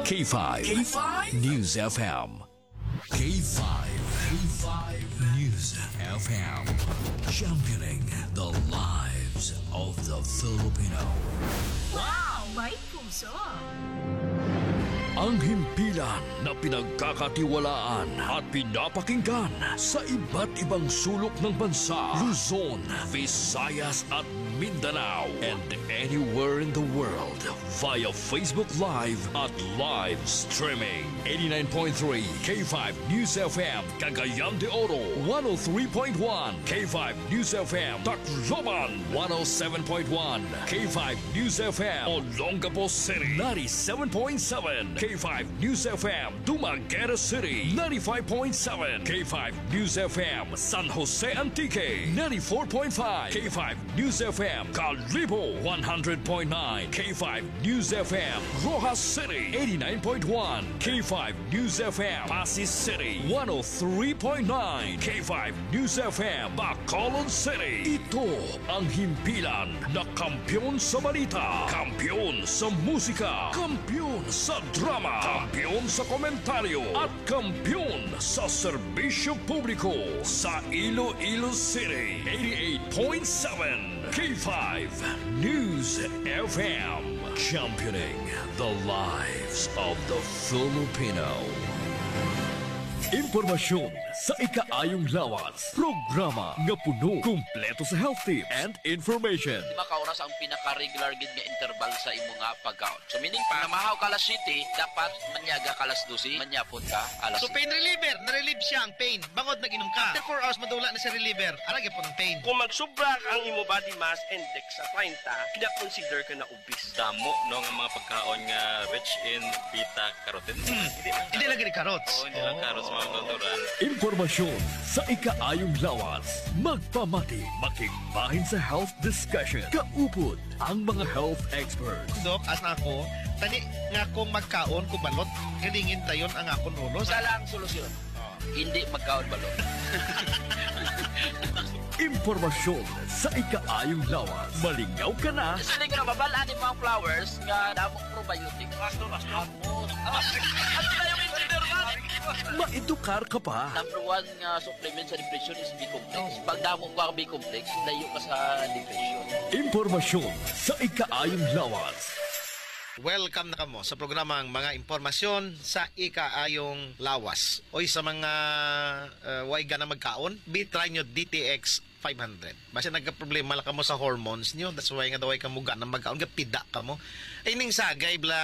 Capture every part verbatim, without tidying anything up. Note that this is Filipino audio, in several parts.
K five. K five News F M. K five. K five News F M. Championing the lives of the Filipino. Wow! May puso! Ang himpilan na pinagkakatiwalaan at pinapakinggan sa iba't ibang sulok ng bansa, Luzon, Visayas at Mindanao, and anywhere in the world via Facebook Live at live streaming. eighty-nine point three K five News F M, Cagayan de Oro, one oh three point one K five News F M, Tacloban, one oh seven point one K five News F M, Olongapo City, ninety-seven point seven K five News F M, Dumaguete City, ninety-five point seven K five News F M, San Jose Antique, ninety-four point five K five News F M, Calibo, one hundred point nine K five News F M, Rojas City, eighty-nine point one K five News F M, Pasig City, one oh three point nine K five News F M, Bacolod City. Ito ang himpilan na kampyon sa balita, kampyon sa musika, kampyon sa drama, kampyon sa komentaryo at kampyon sa serbisyo publiko sa Iloilo City. eighty-eight point seven K five News F M, championing the lives of the Filipino. Impormasyon sa ikaayong lawas. Programa nga puno, kumpleto sa health tips and information. Lima ka oras ang pinaka-regular gid nga interval sa imo nga pagkaon. So meaning pa, namahaw ka alas siyete, dapat manyaga ka alas dose, manyapon ka alas So pain reliever, na-relieve siya ang pain. Bangod nag-inom ka. After four hours, madula na si reliever. Aragay po ng pain. Kung magsubra ang imo body mass index sa thirty, kina-consider ka na obese. Damo no nga mga pagkaon nga rich in beta-carotene. Hmm. Hindi lang Hindi lang gini carrots. Oo, hindi lang carrots mga natural. Impormasyon sa ikaayong lawas. Magpamati, makigbahin sa health discussion. Kaupod ang mga health experts. Dok, as na ako, tani nga kung magkaon ko balot, galingin tayon ang akong ulo. Isa lang ang solusyon. Hindi magkaon balot. Impormasyon sa ikaayong lawas. Malingaw ka na. Kasi hindi ka na babalaan yung mga flowers nga damong probiotic. Kasto, kasto. Amos. Ano na yung interval? Maedukar ka pa. Number one nga supplement sa depression is B-complex. Pag damong ka B-complex, layo ka sa depression. Impormasyon sa ikaayong lawas. Welcome na kamo sa programang mga impormasyon sa ikaayong lawas. Oy sa mga uh, way na magkaon, bitry nyo D T X five hundred. Basta nagka-problema lang kamo sa hormones nyo, that's why nga daway kamo gana magkaon, gapida kamo. Ay ning sagay bla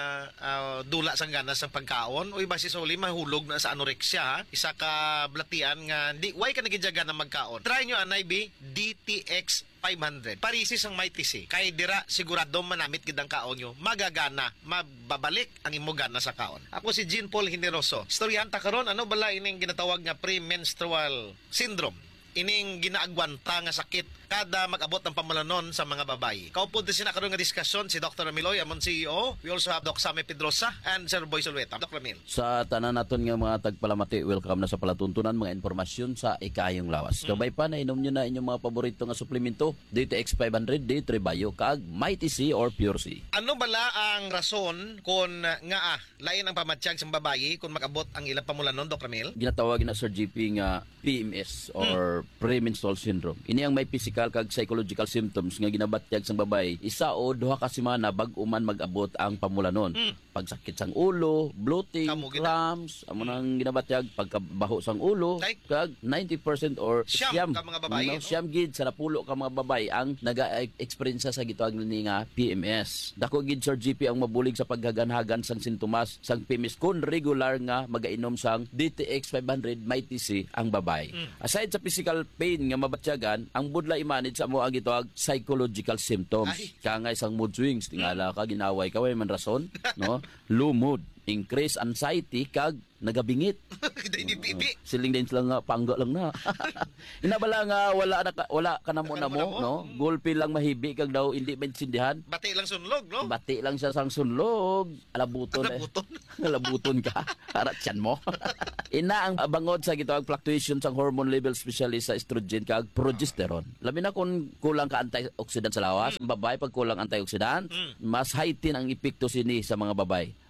uh, dula sang ganas sa pagkaon, oy basi soli mahulog na sa anorexia ha? Isa ka blatian nga di way ka nagidyaga na magkaon. Try nyo anay bi D T X five hundred. Parisis ang may T C. Kay dira sigurado manamit gid ang kaon nyo, magagana, mababalik ang imo gana sa kaon. Ako si Jean Paul Generoso. Storyahan ta karon ano bala ining ginatawag nga premenstrual syndrome. Ining ginaagwanta nga sakit kada mag-abot ng pamulanon sa mga babae. Kaupod din sina karon nga diskusyon si Doctor Amiloy, amon C E O. We also have Doc Sammy Pedrosa and Sir Boy Solweta. Doctor Amil. Sa tanan naton nga mga tagpalamati, welcome na sa palatuntunan mga impormasyon sa ikayong lawas. Mm. Kabay pa na inom nyo na inyong mga paborito nga suplemento, D T X five hundred, D three Bio, kag Mighty C or Pure C. Ano bala ang rason kung nga ah, lain ang pamatyag sa babae kung mag-abot ang ilang pamulanon, Doctor Amil? Ginatawag na Sir G P nga P M S or mm. premenstrual syndrome. Ini ang may physical kag psychological symptoms nga ginabatyag sang babae. Isa o duha ka semana bag-o man mag-abot ang pamulanon. Mm. Pagsakit sang ulo, bloating, Kamu, cramps, amo nang ginabatyag pagkabaho sang ulo, Like, kag ninety percent or siyam siyam ka mga babae, no? no? Siyam gid sa napulo ka mga babae ang naga-experience sa gitawag ni nga P M S. Dako gid Sir G P ang mabulig sa paghaganhagan sang sintomas sang P M S kun regular nga magainom sang D T X five hundred Mighty C ang babae. Mm. Aside sa physical pain nga mabatyagan, ang budla i-manage sa mo ang gitawag psychological symptoms. Ay. Kangay sang mood swings, tingala ka ginaway ka way man rason, no? Low mood, increase anxiety kag nagabingit. Kita ini pipi. Siling din sila nga pangga lang na. Inabala nga wala na ka, wala ka na mo na mo, no? Gulpi lang mahibi kag daw hindi maintindihan. Bati lang sunlog, no? Bati lang siya sang sunlog. Alabuton. Alabuton. Eh. Alabuton ka. Harat yan mo. Ina ang bangod sa gitawag fluctuation sang hormone level especially sa estrogen kag progesterone. Labi na kung kulang ka antioxidant sa lawas, mm. babae pag kulang antioxidant, mm. mas heighten ang epekto sini sa mga babae.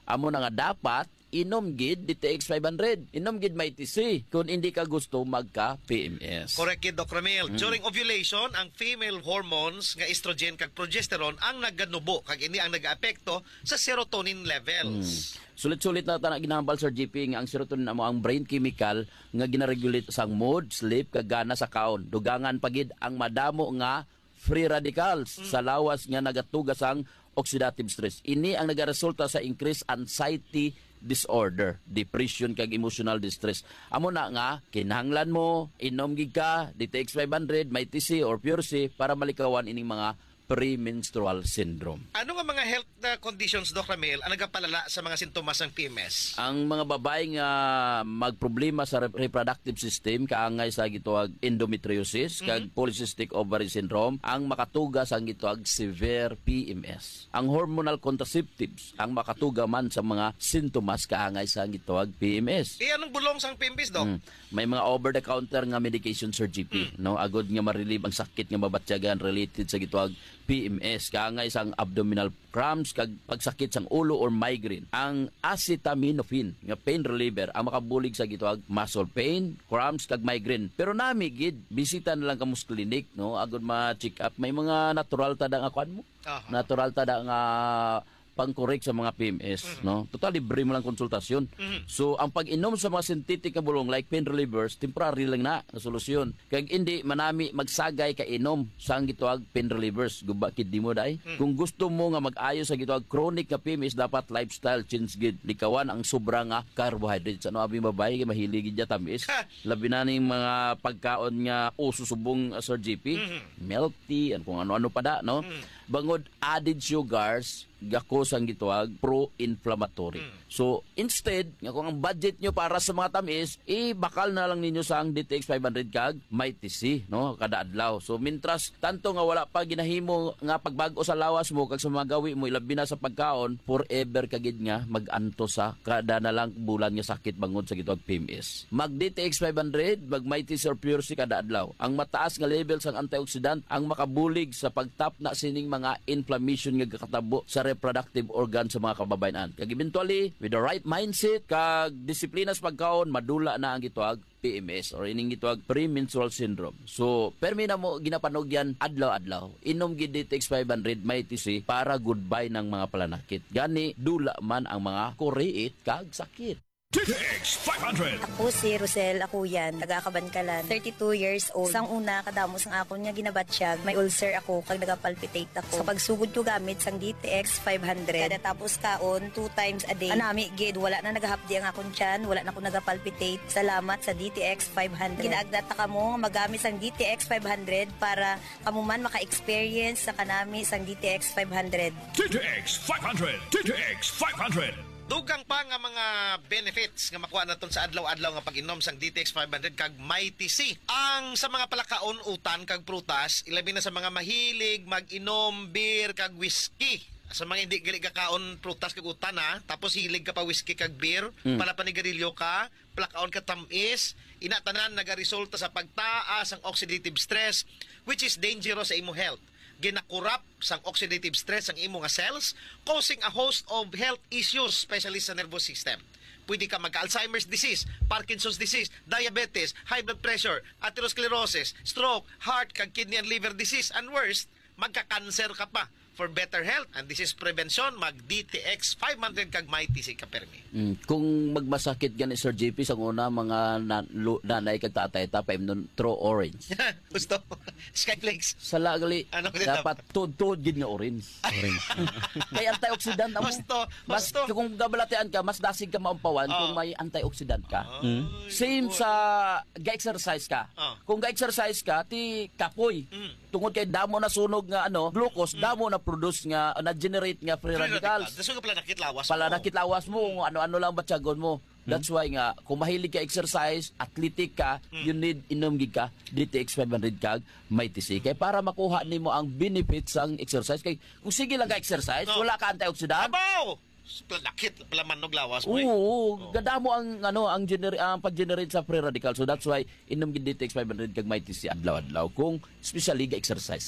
amo na nga dapat inom gid D T X five hundred. Inom gid may T C kung hindi ka gusto magka-P M S. Correct kid, Doc Ramil. During ovulation, ang female hormones nga estrogen kag progesterone ang naganubo kag ini ang nagaapekto sa serotonin levels. Sulit-sulit na tanan ginahambal Sir G P nga ang serotonin amo ang brain chemical nga ginaregulate sang mood, sleep kag gana sa kaon. Dugangan pagid ang madamo nga free radicals sa lawas nga nagatugas ang oxidative stress. Ini ang nagaresulta sa increased anxiety disorder, depression kag emotional distress. Amo na nga kinahanglan mo inom gid ka D T X five hundred, may T C or Pure C para malikawan ining mga premenstrual syndrome. Ano nga mga health na conditions, Doc Ramil, ang nagapalala sa mga sintomas ng P M S? Ang mga babae nga magproblema sa rep- reproductive system kaangay sa gituag endometriosis kag polycystic ovary syndrome ang makatuga sa gituag severe P M S. Ang hormonal contraceptives ang makatuga man sa mga sintomas kaangay sa gituag P M S. Eh, anong bulong sang P M S, Doc? Mm. May mga over-the-counter nga medication Sir G P, no? Agod nga ma-relieve ang sakit nga mabatyagan related sa gituag P M S, kaangay sang abdominal cramps kag pagsakit sang ulo or migraine. Ang acetaminophen nga pain reliever ang makabulig sa gituag muscle pain, cramps kag migraine. Pero nami gid bisita na lang kamo sa clinic, no? Agod ma-check up. May mga natural tada nga kuan mo. Aha. Natural tada nga pang-correct sa mga P M S, no? Total libre mo lang konsultasyon. So ang pag-inom sa mga synthetic nga bulong like pain relievers, temporary lang na na solusyon. Kag hindi manami magsagay ka inom sa ang gituag pain relievers. Guba kid di mo dai. Kung gusto mo nga mag-ayo sa gituag chronic nga P M S, dapat lifestyle change gid. Likawan ang sobra nga carbohydrates. Ano abi babae kay mahilig gid ya tamis. Labi na ning mga pagkaon nga uso subong uh, Sir G P, milk tea, and kung ano-ano pa da, no? Bangod added sugars gakos ang gituag pro-inflammatory. So instead nga kung ang budget nyo para sa mga tamis, eh bakal na lang ninyo sa ang D T X five hundred kag may T C, no, kada adlaw. So mintras tanto nga wala pa ginahimo nga pagbago sa lawas mo kag sa mga gawi mo ilabi na sa pagkaon, forever kagid nga mag-anto sa kada na lang bulan nga sakit bangod sa gituag P M S. Mag D T X five hundred, mag may T C or Pure C kada adlaw. Ang mataas nga level sang antioxidant ang makabulig sa pagtap na sining mga inflammation nga kakatabo sa reproductive organ sa mga kababayan. Kag eventually, with the right mindset, kag disiplina sa pagkaon, madula na ang gituag P M S or ining gituag premenstrual syndrome. So, permi na mo ginapanog yan adlaw-adlaw. Inom gid D T X five hundred may T C para goodbye ng mga palanakit. Gani, dula man ang mga kuriit kag sakit. D T X five hundred. Ako si Rosel Akuyan, taga Kabankalan, thirty-two years old. Sang una, kadamos ang akon nga ginabatsyag, may ulcer ako, kag nagapalpitate ako. Sa pagsugod ko gamit sang D T X five hundred, kada tapos kaon, two times a day. Anami, gid, wala na nagahapdi ang akon tiyan, wala na ako nagapalpitate. Salamat sa D T X five hundred. Ginaagdata ka mo nga magamit sang D T X five hundred para kamo man maka-experience sa kanami sang D T X five hundred. D T X five hundred. D T X five hundred. Dugang pa nga mga benefits nga makuha naton sa adlaw-adlaw nga pag-inom sang D T X five hundred kag may T C. Ang sa mga palakaon, utan kag prutas, ilabi na sa mga mahilig mag-inom beer kag whiskey. Sa mga hindi gali kakaon prutas kag utan ha, tapos hilig ka pa whiskey kag beer, mm. pala panigarilyo ka, palakaon ka tamis, inatanan nagaresulta sa pagtaas ang oxidative stress which is dangerous sa imo health. Ginakurap sang oxidative stress ang imo nga cells, causing a host of health issues, especially sa nervous system. Pwede ka magka-Alzheimer's disease, Parkinson's disease, diabetes, high blood pressure, atherosclerosis, stroke, heart, kag kidney and liver disease, and worst, magka-cancer ka pa. For better health, and this is prevention, mag-D T X five hundred kag may T C ka permi. Mm, kung magmasakit gani Sir J P sa una mga na, lu, nanay kag tatay ta paim nun throw orange. Gusto? Skyflakes. Sa lagali Ano ko din dapattud-tud gid nga orange. Orange. Kay antioxidant amo. Gusto, Mas gusto. kung gabalatean ka, mas dasig ka maumpawan Oh. kung may antioxidant ka. Mm. Same sa ga-exercise ka. Oh. Kung ga-exercise ka, ti kapoy. Mm. Tungod kay damo na sunog nga ano, glucose, damo na produce nga na-generate nga free radicals. Daso nga pala nakitlawas mo. Pala nakitlawas mo, kung ano-ano lang batyagon mo. That's why nga, kung mahilig ka exercise, athletic ka, you need inom gid ka D T X five hundred kag may T C. Kay para makuha nimo ang benefits sang exercise. Kay kung sige lang ka exercise, No. wala ka antioxidant. Abaw! Nakit, pala manog lawas mo eh. Oo, ganda mo ang ano ang gener ang pag-generate sa free radical. So that's why inom gid D T X five hundred kag may T C adlaw-adlaw kung especially ga exercise ka.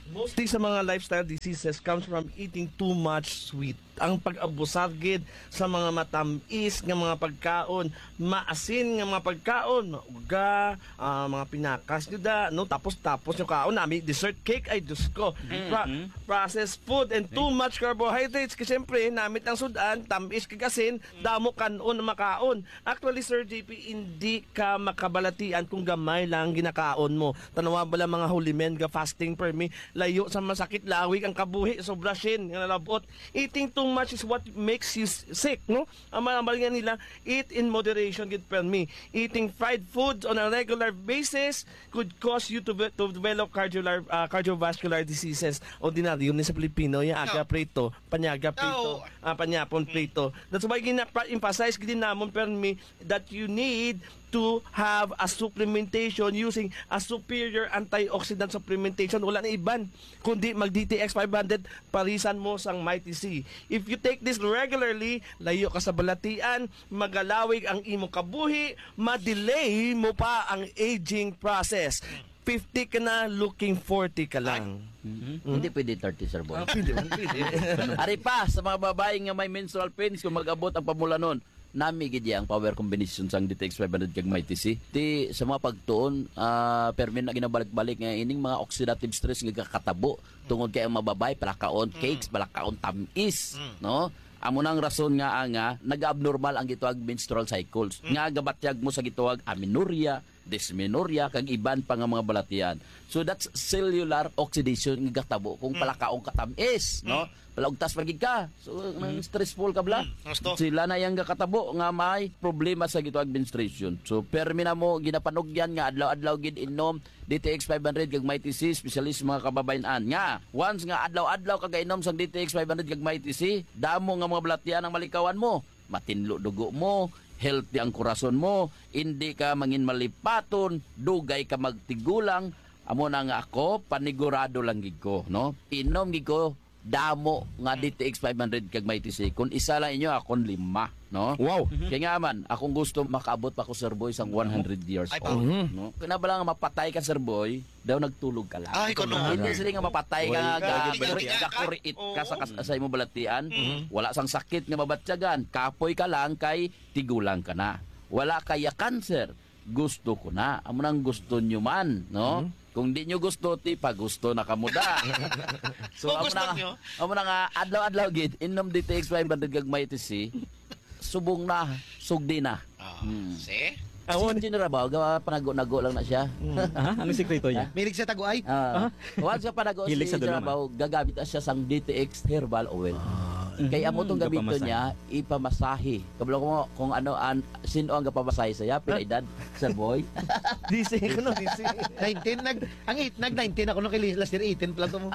Mostly sa mga lifestyle diseases comes from eating too much sweet. Ang pag-abusar gid sa mga matamis nga mga pagkaon, maasin nga mga pagkaon, mauga, ah, mga pinakas juda, no, tapos tapos yung kaon nami dessert cake ay Diyos ko. Pra- processed food and too much carbohydrates kasi syempre namit ang sudan, tamis kagasin, damo kanon na makaon. Actually Sir J P, hindi ka makabalatian kung gamay lang ginakaon mo. Tanawa bala mga holy men ga fasting per me, layo sa masakit lawig ang kabuhi sobra shin nga nalabot. Eating too much is what makes you sick, no? Ang malambalingan nila, eat in moderation gid per me. Eating fried foods on a regular basis could cause you to, be- to develop cardiovascular uh, cardiovascular diseases. Ordinaryo ni sa Pilipino yung aga prito, panyaga prito, ah, panyapon prito. That's why gina-emphasize gid namon per me that you need to have a supplementation using a superior antioxidant supplementation. Wala na iban kundi mag-D T X five hundred parisan mo sang Mighty C. If you take this regularly, layo ka sa balatian, magalawig ang imong kabuhi, ma-delay mo pa ang aging process. fifty ka na, looking forty ka lang. Mhm. Hindi pwede thirty, Sir Boy. Ah, pwede, pwede. Ari pa, sa mga babae nga may menstrual pains, kung mag-abot ang pamulanon, nami gid ang power combination sang D T X five hundred kag Mighty C. Ti sa mga pagtuon, ah permin na ginabalik-balik nga ining mga oxidative stress nga kakatabo tungod kay ang mababay palakaon cakes, palakaon tamis, no? Amo nang rason nga nga nag-abnormal ang gituag menstrual cycles. Nga gabatyag mo sa gituag amenorrhea, dysmenorrhea kag iban pa nga mga balatian. So that's cellular oxidation nga gatabo kung palakaong katamis, no? Palagtas pagig ka. So nang stressful ka bla. Gusto. Sila na yang gatabo nga may problema sa gituag menstruation. So permi na mo ginapanugyan nga adlaw-adlaw gid inom D T X five hundred kag Mighty C, especially sa mga kababayan-an. Nga, once nga adlaw-adlaw kag inom sang D T X five hundred kag Mighty C, damo nga mga balatian ang malikawan mo. Matinlo dugo mo, healthy ang kurason mo, hindi ka mangin malipaton, dugay ka magtigulang. Amo na nga ako, panigurado lang gid ko, no? Inom gid ko damo nga D T X five hundred kag Mighty C. Kung isa lang inyo, akong lima, no? Wow. Kaya nga man, akong gusto makaabot pa ko, Sir Boy, sang one hundred years Ay, old. No? Kaya ba lang mapatay ka, Sir Boy, daw nagtulog ka lang. Ay, kuno. Hindi sila nga mapatay ka nga, Wala. gakuriit ka sa, kas- sa imong balatian. Wala sang sakit nga mabatyagan. Kapoy ka lang kay tigulang ka na. Wala kaya cancer. Gusto ko na. Amo nang gusto nyo man, no? Kung di nyo gusto, ti pa gusto na kamuda. Kung amo gusto na, nyo. amo na nga, adlaw-adlaw gid, inom D T X five hundred kag Mighty C, subong na, sugdi na. Ah, Hmm. see? Si Engineer Rabaw, gawa panago-nago lang na siya. Aha, ano sikreto niya? Milig sa taguay. Ah, once sa panago si Hilig sa Engineer dulaman. Rabaw, gagamit na siya sang D T X herbal oil. Kaya amo tong gamito Gapamasahe. niya, ipamasahe. Kabalo ko kung ano, an, sino ang gapamasahe saya, pila edad, Sir Boy. D C ko no, D C. nineteen, nag, ang eight, nag nineteen ako no kay last year eighteen pala to mo.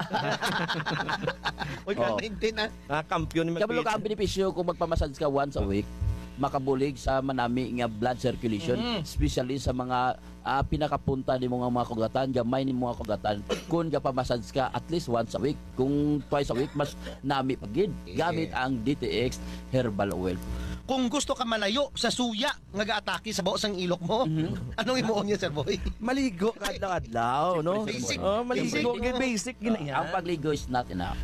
Uy, ka Oh. nineteen ah. Ah, kampiyon ni Kabalo ka ang benepisyo kung magpamassage ka once a week, makabulig sa manami nga blood circulation, especially sa mga ah, pinakapunta ni mga mga kugatan, gamay ni mga kugatan. Kung gapamassage ka at least once a week, kung twice a week, mas nami pagid. Gamit ang D T X herbal oil. Kung gusto ka malayo sa suya nga gaatake sa baos ang ilok mo, anong imuon niya, Sir Boy? Maligo ka adlaw-adlaw, no? Basic. Oh, maligo gid basic gina Ang pagligo is not enough.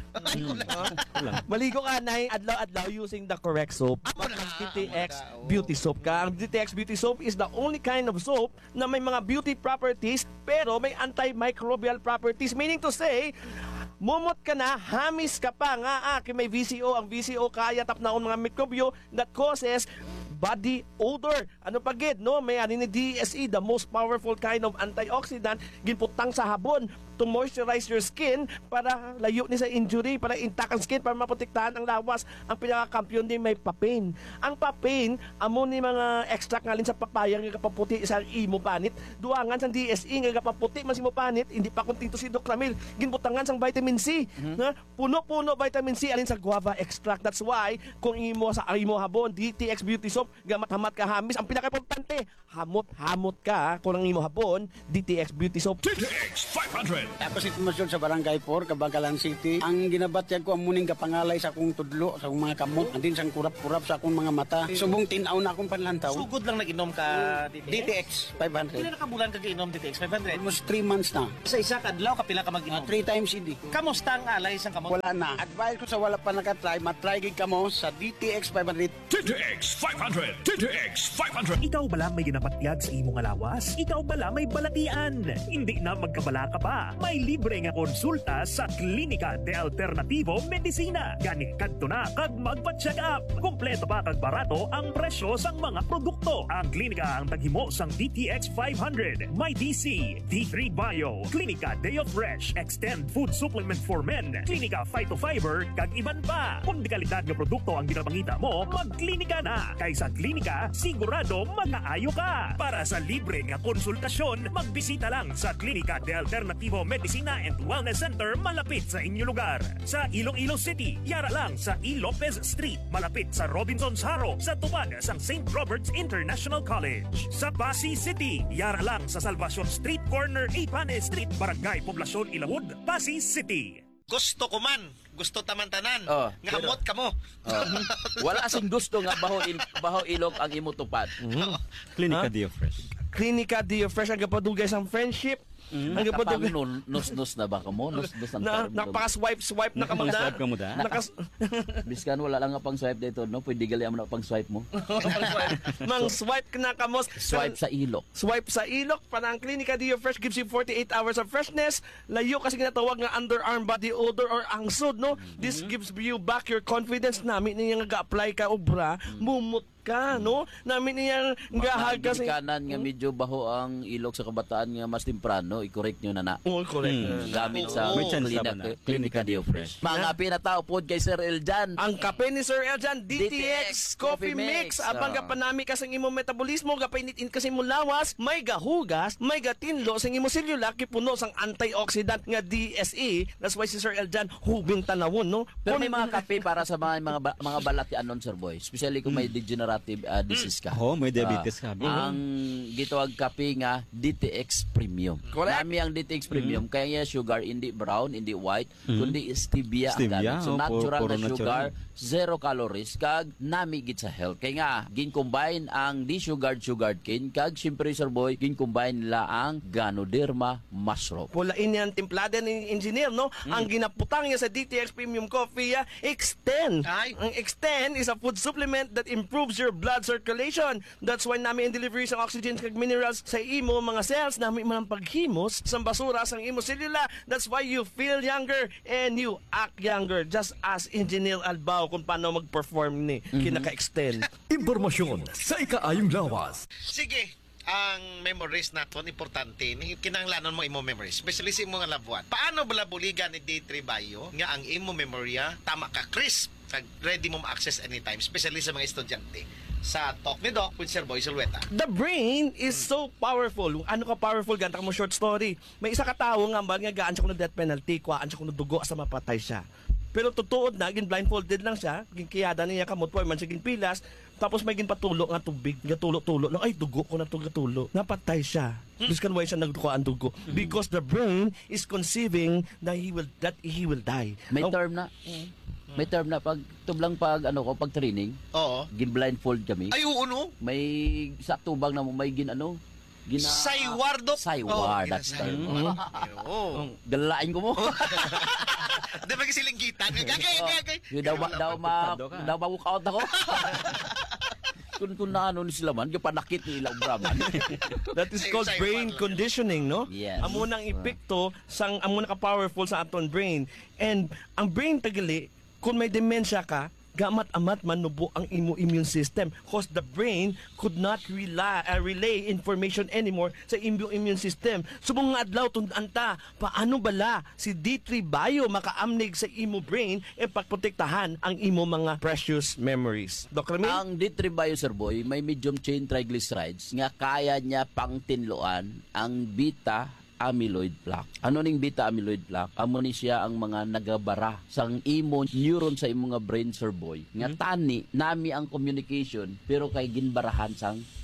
Maligo ka na adlaw-adlaw using the correct soap. Mag D T X Beauty Soap ka. Ang D T X Beauty Soap is the only kind of soap na may mga beauty properties pero may antimicrobial properties. Meaning to say, mumot ka na, hamis ka pa nga, ah, kay may V C O. Ang V C O kaya tapnaon mga mikrobyo that causes body odor. Ano pa gid, no? May ani ni D S E, the most powerful kind of antioxidant, ginputang sa habon to moisturize your skin para layo ni sa injury, para intact ang skin, para maprotektahan ang lawas. Ang pinaka-kampiyon din may papain. Ang papain, amo ni mga extract ngalin sa papaya nga kapaputi sa imo panit. Duangan sa D S E nga kapaputi man si mo panit, hindi pa kunting to si Doc Ramil. Ginbutangan sang vitamin C. Na puno-puno vitamin C alin sa guava extract. That's why kung imo sa imo habon, D T X Beauty Soap, gamat-hamat ka hamis. Ang pinaka-importante, hamot-hamot ka kung ang imo habon, D T X Beauty Soap. D T X five hundred Ako si Tumasyon sa Barangay four, Kabagalan City. Ang ginabatyag ko ang muning kapangalay sa akong tudlo, sa akong mga kamot, andin sang kurap-kurap sa akong mga mata. Subong tinaw na akong panlantaw. Sugod lang nag-inom ka D D T T X. X five hundred. Pila na ka bulan ka inom D T X five hundred? Almost three months na. Sa isa ka adlaw kapila ka mag-inom. Uh, three times hindi. Kamusta ang alay sa kamot? Wala na. Advice ko sa wala pa nakatry, matry gig kamo sa D T X five hundred. D T X five hundred! D T X five hundred! Ikaw ba lang may ginapatyag sa imong alawas? Ikaw ba lang may balatian? Hindi na magkabala ka pa. May libre nga konsulta sa Klinika de Alternativo Medicina. Gani kadto na kag magpa-check up. Kompleto pa kag barato ang presyo sang mga produkto. Ang klinika ang taghimo sang D T X five hundred, My D C, D three Bio, Klinika Deo Fresh, Extend Food Supplement for Men, Klinika Phytofiber kag iban pa. Kung di kalidad nga produkto ang ginapangita mo, magklinika na. Kay sa klinika, sigurado makaayo ka. Para sa libre nga konsultasyon, magbisita lang sa Klinika de Alternativo Medicina and Wellness Center malapit sa inyo lugar. Sa Iloilo City, yara lang sa E. Lopez Street, malapit sa Robinson's Haro, sa tubad sang Saint Robert's International College. Sa Pasig City, yara lang sa Salvacion Street, corner Ipane Street, Barangay Poblacion, Ilawod, Pasig City. Gusto ko man, gusto taman-tanan. Oh, nga pero- amot ka mo. Oh. Wala sing gusto nga baho il, baho ilok ang imo tupad. Klinika Ha? Dio Fresh. Klinika Dio Fresh ang gapadugay sang friendship. Ang Kapag gapadugay. nun, nus-nus na ba ka mo? Nus-nus ang Na, term. nakapaka-swipe-swipe na ka mo da. Nakapaka-swipe ka mo da. Nakas, Biskan wala lang nga pang swipe dito, no? Pwede gali mo na pang swipe mo. mang swipe ka na ka mo. Swipe sa ilok. Swipe sa ilok. Para ang Klinika Dio Fresh gives you forty-eight hours of freshness. Layo kasi ginatawag nga underarm body odor or angsod, no? This gives you back your confidence. Namin niya nga ga-apply ka obra, mumut ka, no? Namin niya gahag ka Mga kanan nga medyo baho ang ilok sa kabataan nga mas temprano, i-correct nyo na na. Oh, correct. Mm, gamit sa May chance Klinika, naman na. Klinika Dio Fresh. Mga pinatao po kay Sir Eljan. Ang kape ni Sir Eljan, D T X Coffee Mix. Abang Ah. gapanami ka sa imong metabolismo, gapainit-in kasi mo lawas, may gahugas, may gatinlo sa imong selula, kipuno sang antioxidant nga D S E. That's why si Sir Eljan hubing tanawon, no? Pero may Kung- mga kape para sa mga mga, ba- mga balatian nun, Sir Boy. Especially kung may degenerative uh, disease ka. Oh, may diabetes ka. Ah, ang gitawag kape nga D T X Premium. Correct. Nami ang D T X Premium kaya nga sugar hindi brown, hindi white, kundi stevia, ang Stevia, gamit. So oh, natural puro na natural. sugar, zero calories kag nami gid sa health. Kaya nga gin-combine ang di-sugared sugared cane kag syempre Sir Boy gin-combine nila ang Ganoderma mushroom. Pulain yan timplada ni engineer, no? Ang ginaputang niya sa D T X Premium Coffee, ah, Extend. Ay. Ang Extend is a food supplement that improves your blood circulation. That's why namin ang delivery sa oxygen kag minerals sa imo mga cells, namin man ang paghimos sa basura sa imo selula. That's why you feel younger and you act younger. Just as Engineer Albao kung paano mag-perform ni kinaka-extend. Impormasyon sa ikaayong lawas. Sige, ang memories naton importante ni kinahanglanon mo imo memories, especially sa imo nga loved one. Paano bala buligan ni D three Bio nga ang imo memorya tama ka crisp kag ready mo ma-access anytime, especially sa mga estudyante. Sa Talk ni Doc with Sir Boy Silveta. The brain is so powerful. Ano ka powerful? Ganta ka mo short story. May isa ka tao nga ba nga gaan siya kung death penalty, kuhaan siya kung dugo sa mapatay siya. Pero tutuod na, gin blindfolded lang siya, gin kiyada niya kamot po, man siya gin pilas, tapos may gin patulo nga tubig, gatulo-tulo. Ay, dugo ko na to gatulo. Napatay siya. Biskan why siya nagduko ang dugo. Because the brain is conceiving that he will that he will die. May Oh, term na may term na pag tublang pag ano ko pag training, Oo. gin blindfold kami. Ay, oo, no? May sa tubang na mo may gin ano, gina Saywar, Doc. Saywar, Oo, that's the ginasaywar. Oo. Galain ko mo. Di ba kasi linggitan? Gagay, gagay. Yung daw ma- daw ma daw ma-walk out ako. Kung kung na ano ni sila man, yung panakit ni ilang Brahman. That is Say- called say brain one lang. conditioning, no? Yes. Amo nang epekto sang amo na ka-powerful sa aton brain. And ang brain tagali, kung may dementia ka, gamat-amat manubo ang imo immune system because the brain could not rely, uh, relay information anymore sa imo immune system. Subong nga adlaw tund-anta, paano bala si D three Bio makaamnig sa imo brain e pagprotektahan ang imo mga precious memories. Doc Remy? Ang D three Bio, Sir Boy, may medium chain triglycerides nga kaya niya pangtinloan ang beta amyloid plaque. Ano ning beta amyloid plaque? Amo ni siya ang mga nagabara sang imo neuron sa imo nga brain, Sir Boy. Nga tani nami ang communication pero kay ginbarahan sang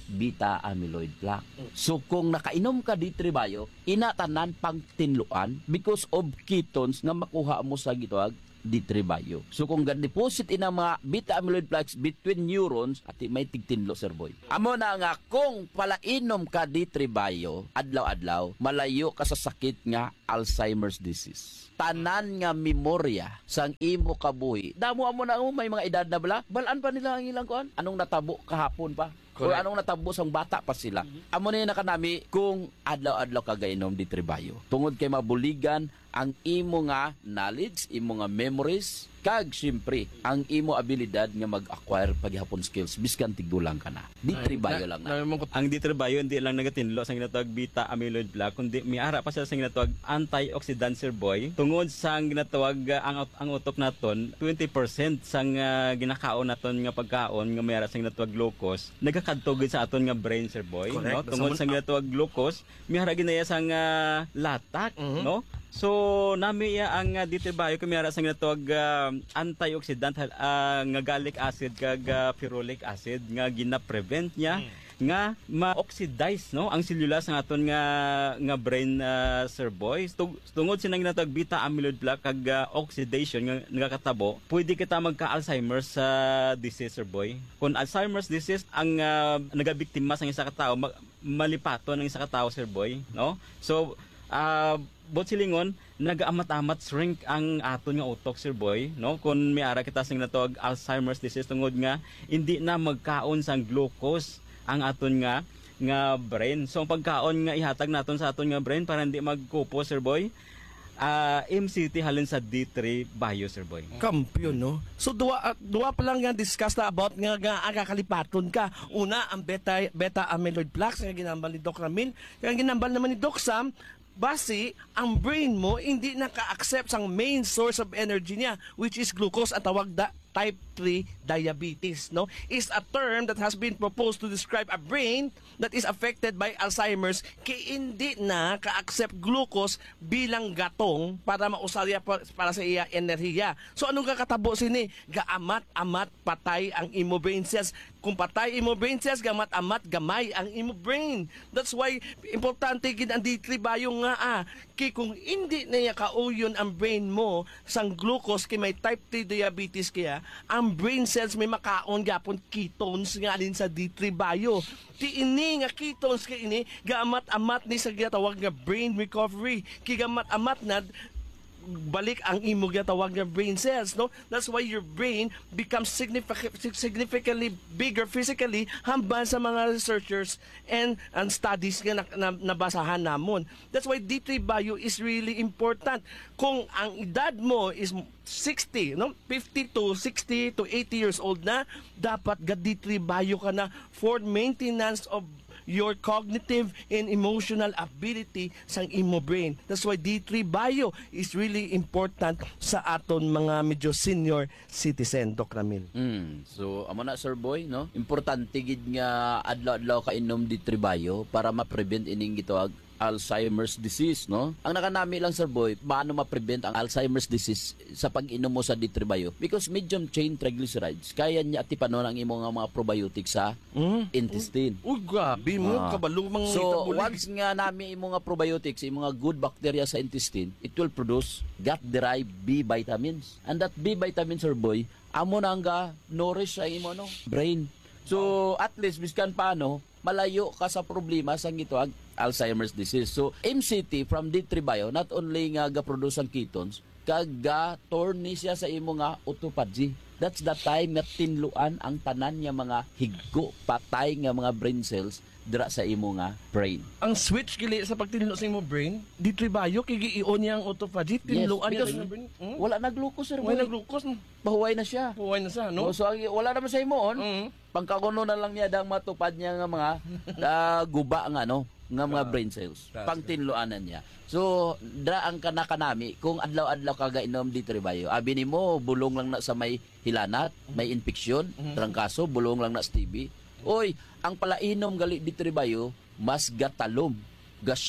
beta amyloid plaque. So kung nakainom ka D three bio, inatanan pang tinluan because of ketones nga makuha mo sa gitawag D three bio. So kung gan-deposit ina mga beta amyloid plaques between neurons at may tigtinlo, sir boy. Amo na nga kung palainom ka D three bio adlaw-adlaw, malayo ka sa sakit nga Alzheimer's disease. Tanan nga memorya sang imo kabuhi. Damo amo na mo may mga edad na bala, balaan pa nila ang ilang kuan. Anong natabo kahapon pa? O anong natabo sang bata pa sila. Amo na na kanami kung adlaw-adlaw ka gainom D three bio. Tungod kay mabuligan ang imo nga knowledge, imo nga memories, kag siyempre ang imo abilidad nga mag-acquire paghihapon skills biskan tigulang ka na. D three bio lang na. Ang D three bio hindi lang nagatinlo sa ginatawag beta amyloid plaque kundi miara pa siya sa ginatawag antioxidant, sir boy. Tungod sa ginatawag uh, ang ang utok naton twenty percent sang uh, ginakaon naton nga pagkaon nga miara sa ginatawag glucose nagakadtog sa aton nga brain, sir boy. No? Tungod sa ginatawag glucose miara ginaya sang uh, latak, mm-hmm. no? So nami ya ang uh, D three bio kumiyara sa ginatawag uh, antioxidant uh, nga gallic acid kag uh, ferulic acid nga gina-prevent niya mm. nga ma-oxidize no ang selula sa aton nga nga brain, uh, sir boy. Tungod sinang ginatawag beta amyloid plaque kag uh, oxidation nga nagakatabo, pwede kita magka-Alzheimer's uh, disease, sir boy. Kung Alzheimer's disease ang uh, nagabiktima sa isa ka tawo, ma- malipaton ang isa ka tawo, sir boy, no? So uh, bot silingon nagaamat-amat shrink ang aton nga utok, sir boy, no? Kung may ara kita sing natawag Alzheimer's disease tungod nga hindi na magkaon sang glucose ang aton nga nga brain. So ang pagkaon nga ihatag naton sa aton nga brain para hindi magkupo, sir boy, uh, M C T halin sa D three bio, sir boy. Kampiyon, no? So duwa uh, duwa pa lang nga discuss na about nga nga agakalipaton ka. Una ang beta beta amyloid plaques nga ginambal ni Doc Ramil, kaya ginambal naman ni Doc Sam. Base, ang brain mo hindi naka-accept ang main source of energy niya, which is glucose at tawag da type three diabetes, no? Is a term that has been proposed to describe a brain that is affected by Alzheimer's kay hindi na ka-accept glucose bilang gatong para mausarya para sa iya enerhiya. So anong kakatabo sini? Gaamat-amat patay ang imo brain cells. Kung patay imo brain cells, gamat-amat gamay ang imo brain. That's why importante gid ang D three bio nga ah. Kay kung hindi na niya kauyon ang brain mo sang glucose kay may type three diabetes kaya, ang brain cells may makaon gapon ketones nga din sa D three bio. Ti ini nga ketones kay ini gaamat-amat ni sa ginatawag nga brain recovery. Kay gamat-amat na balik ang imo ginatawag nga brain cells, no? That's why your brain becomes significant, significantly bigger physically hambal sa mga researchers and and studies nga na, na, nabasahan namon. That's why D three bio is really important. Kung ang edad mo is sixty, no? fifty to sixty to eighty years old na, dapat ga D three bio ka na for maintenance of your cognitive and emotional ability sang imo brain. That's why D three bio is really important sa aton mga medyo senior citizen, Doc Ramil. Mm. So, amo na, sir boy, no? Importante gid nga adlaw-adlaw ka inom D three bio para ma-prevent ining gitawag Alzheimer's disease, no? Ang nakanami lang, sir boy, paano ma-prevent ang Alzheimer's disease sa pag-inom mo sa D three bio? Because medium chain triglycerides, kaya niya atipanon ang imo nga mga probiotics sa mm. intestine. Uy, grabe mo, ah. kabalumang So, once nga nami imo nga probiotics, imo nga good bacteria sa intestine, it will produce gut-derived B vitamins. And that B vitamins, sir boy, amo na nga nourish sa imo, no? Brain. So, at least, biskan paano, malayo ka sa problema sa gitawag Alzheimer's disease. So, M C T from D three bio, not only nga ga-produce ang ketones, kag ga-torni siya sa imo nga autophagy. That's the time nga tinluan ang tanan nga mga higgo, patay nga mga brain cells dira sa imo nga brain. Ang switch kili sa pagtinlo sa imo brain, D three bio kay gi-on niya ang autophagy, tinluan yes, niya sa brain. Hmm? Wala na glucose, sir. Wala na glucose. Pahuway na siya. Pahuway na siya, no? So, so wala naman sa imo on. Mm-hmm. Pangkakuno na lang niya dang matupad niya nga mga uh, guba nga no, nga mga uh, brain cells. Pangtinluanan niya. So, dra ang kanakanami kung adlaw-adlaw ka gainom D three bio. Abi nimo bulong lang na sa may hilanat, may infeksyon, mm-hmm. trangkaso, bulong lang na sa T B. Oy, ang palainom gali D three bio mas gatalom, ga sharp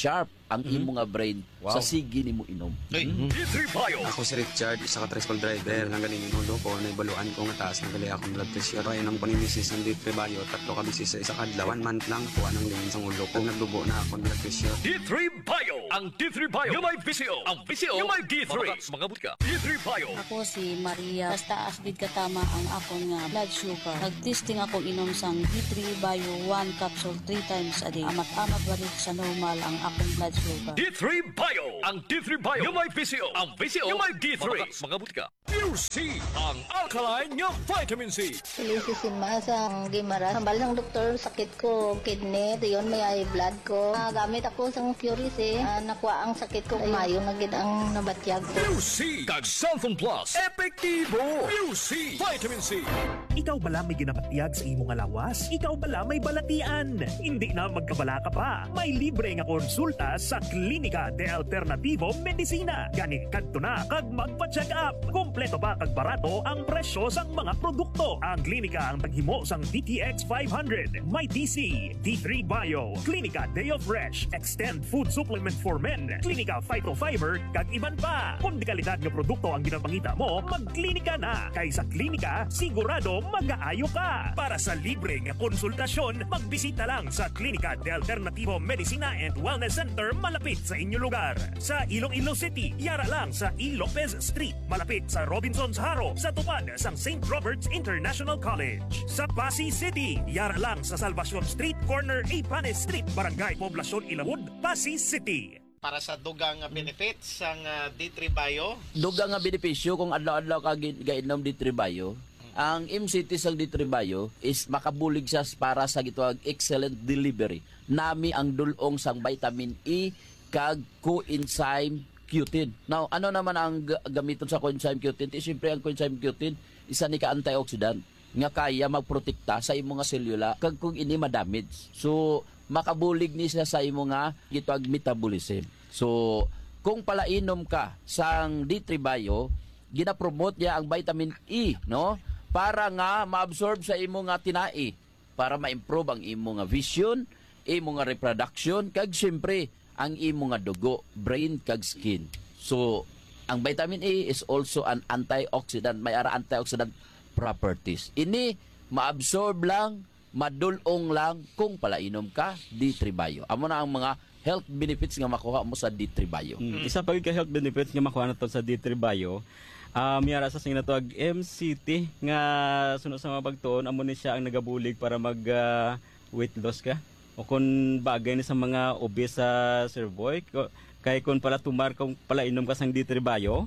ang imo nga brain sa sige nimo inom. D three Bio. Ako si Richard, isa ka tricycle driver. Nang galing inulo ko, naibaluan ko nga taas ng gali akong blood pressure. Kaya nang panimisis ng D three Bio, tatlo ka bisis sa isa kadlaw. One month lang, kuha ng lingin sa ulo ko. Nagdubo na akong blood pressure. D three Bio. Ang D three Bio, yung may V C O. Ang V C O, yung may D three. Mga butika. D three Bio. Ako si Maria. Basta asbid katama ang akong nga blood sugar. Nag-testing ako inom sang D three Bio one capsule three times a day. Amat-amat balik sa normal ang akong blood sugar. D three Bio. Ang D three Bio, yung may V C O. Ang V C O, yung may D three. Mga butika. Pure C. Ang alkaline nga vitamin C. Silisi si Masa, ang gimara. Sambal ng doktor, sakit ko, kidney, yun may ay blood ko. Ah, gamit ako sa Pure C, ah, nakuha ang sakit ko. Mayo na gid ang nabatyag ko. Pure C. Kag Santhon Plus. Epektibo. Pure C. Vitamin C. Ikaw bala may ginapatyag sa imong alawas? Ikaw bala may balatian? Hindi na magkabala ka pa. May libre nga konsulta sa Klinika de Alternativo Medicina. Gani kadto na kag magpa-check up. Kompleto ba kag barato ang presyo sang mga produkto? Ang klinika ang taghimo sang D T X five hundred, may D C, D three Bio, Klinika Deo Fresh, Extend Food Supplement for Men, Klinika Phytofiber, kag iban pa. Kung di kalidad nga produkto ang ginapangita mo, magklinika na. Kay sa klinika, sigurado mag-aayo ka. Para sa libre nga konsultasyon, magbisita lang sa Klinika de Alternativo Medicina and Wellness Center malapit sa inyong lugar. Sa Iloilo City, yara lang sa E. Lopez Street, malapit sa Robinson's Haro, sa tupad sang Saint Robert's International College. Sa Pasig City, yara lang sa Salvacion Street, corner Ipanes Street, Barangay Poblacion Ilawod, Pasig City. Para sa dugang nga benefits sang uh, D three Bio, Dugang nga benepisyo kung adlaw-adlaw ka gi- gainom D three Bio, ang M C T sa D three Bio is makabulig siya para sa gitawag excellent delivery. Nami ang dulong sang vitamin E kag coenzyme Q ten. Now, ano naman ang g- gamiton sa coenzyme Q ten? Eh, siyempre ang coenzyme Q ten isa ni ka antioxidant nga kaya magprotekta sa imo nga selula kag kung ini madamage. So, makabulig ni siya sa imo nga gitawag metabolism. So, kung palainom ka sang D three Bio, gina-promote niya ang vitamin E, no? Para nga ma-absorb sa imo nga tinai, para ma-improve ang imo nga vision, imo nga reproduction, kag siyempre ang imo nga dugo, brain kag skin. So, ang vitamin E is also an antioxidant, may ara antioxidant properties. Ini ma-absorb lang, madulong lang kung palainom ka D three Bio. Amo na ang mga health benefits nga makuha mo sa D three Bio. Hmm. Isa pa ka health benefits nga makuha nato sa D three Bio. Uh, miyara sa sing natawag M C T nga sunod sa mga pagtuon amo ni siya ang nagabulig para mag uh, weight loss ka o kung bagay ni sa mga obese sa uh, Sir Boy kay kung pala tumar kung pala inom ka sang D three Bio,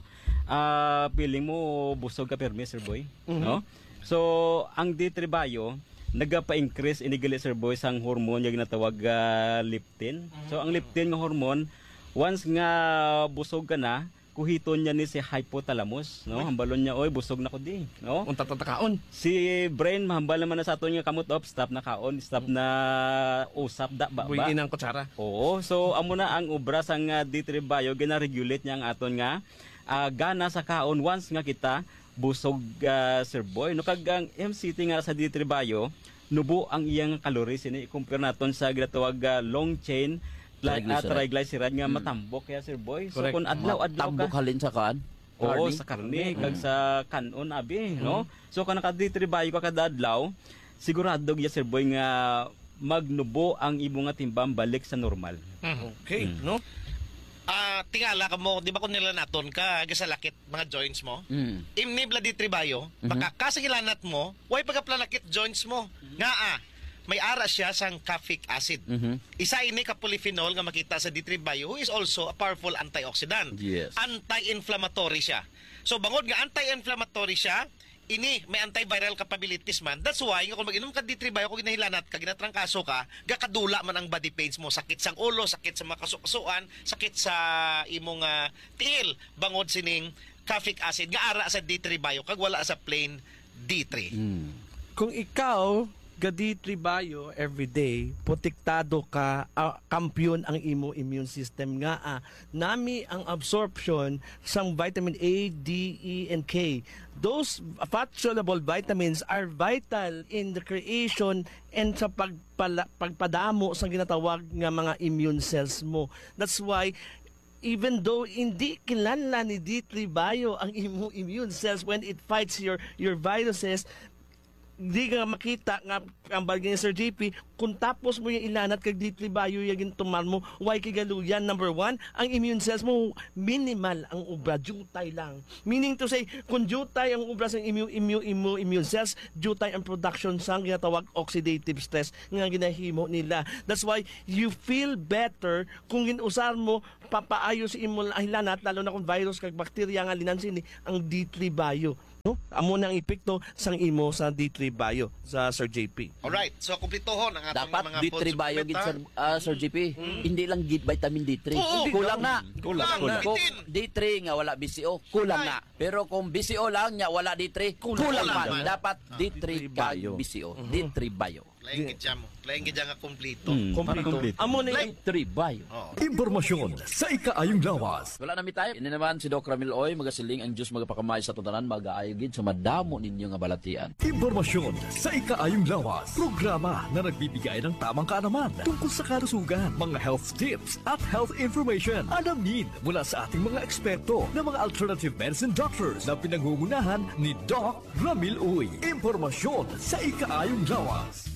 uh, feeling mo busog ka permi Sir Boy, mm-hmm. no? So ang D three Bio nagapa-increase inigali Sir Boy sang hormone nga ginatawag uh, leptin. Mm-hmm. So ang leptin nga hormone once nga busog ka na, kuhiton niya ni si hypothalamus, no? Hambalon niya, oy, busog na ko di, no? Unta tatakaon. Si brain mahambal naman na sa ato niya kamot up, stop na kaon, stop na usap da ba ba. Buigin ang kutsara. Oo, so amo na ang obra sang uh, D three Bio, gina-regulate niya ang aton nga uh, gana sa kaon once nga kita busog uh, Sir Boy. No kag ang M C T nga sa D three Bio, nubo ang iyang calories ini compare naton sa ginatawag uh, long chain triglyceride, uh, triglyceride nga hmm. matambok kaya Sir Boy. So correct. Kung adlaw-adlaw ka tambok halin sa kan? Oo, sa karne, kag sa kanon abi, hmm. no? So kung naka D three Bio ka kada adlaw, sigurado ya Sir Boy nga magnubo ang imo nga timbang balik sa normal. Okay, hmm. no? Ah, uh, tingala ka mo, di ba kung nila naton ka gasalakit mga joints mo? Mm. Imnibla D three Bio, mm-hmm. baka kasagilanat mo, way pagaplanakit joints mo. Mm-hmm. Nga ah, may ara siya sang caffeic acid. Mm-hmm. Isa ini ka polyphenol nga makita sa D three Bio who is also a powerful antioxidant. Yes. Anti-inflammatory siya. So bangod nga anti-inflammatory siya, ini may antiviral capabilities man. That's why nga kung mag-inom ka D three Bio kung ginahilanat ka, ginatrangkaso ka, gakadula man ang body pains mo, sakit sang ulo, sakit sa mga kasukasuan, sakit sa imong uh, tiil, bangod sining caffeic acid nga ara sa D three Bio kag wala sa plain D three. Mm. Kung ikaw ga D three Bio everyday protektado ka, uh, kampiyon ang imo immune system nga ah, nami ang absorption sang vitamin A, D, E, and K. Those fat-soluble vitamins are vital in the creation and sa pagpala, pagpadamo sa ginatawag nga mga immune cells mo. That's why even though hindi kilala ni D three Bio ang imo immune cells when it fights your your viruses, di ka makita nga ang bagay ni Sir J P kung tapos mo yung ilanat kag D three Bio yung tuman mo, why kigaluyan? Number one, ang immune cells mo minimal ang ubra, jutay lang. Meaning to say, kung jutay ang ubra sa immune, immune, immune, immune cells, jutay ang production sa ginatawag oxidative stress nga ginahimo nila. That's why you feel better kung ginusar mo papaayos imo ilanat, lalo na kung virus kag bakterya nga linansin ang D three Bio. No? Amo nang epekto sang imo sa D three Bio sa Sir J P. Alright, so kumplitohon ang atong Dapat mga D three food Bio supplement, gid ha? Sir, ah, Sir J P. Hindi lang gid vitamin D three. Oo, kulang na. Kulang, kulang. Kung D three nga wala B C O, kulang na. Pero kung B C O lang nya wala D three, kulang, Kulang man. man. Dapat D three kag Bio. B C O. D three Bio. Laing gid mo. Laing gid nga kumplito. Hmm, para Kompleto. complete. Amo na D three Bio. Oh. Impormasyon sa ikaayong lawas. Wala na mi tayo. Ini naman si Doc Ramil Oy, magasiling ang Diyos magapakamay sa tutanan, mag-aayo gid sa madamo ninyo nga balatian. Impormasyon sa ikaayong lawas. Programa na nagbibigay ng tamang kaalaman tungkol sa kalusugan, mga health tips at health information. Alamin mula sa ating mga eksperto na mga alternative medicine doctors na pinangungunahan ni Doc Ramil Uy. Impormasyon sa ikaayong lawas.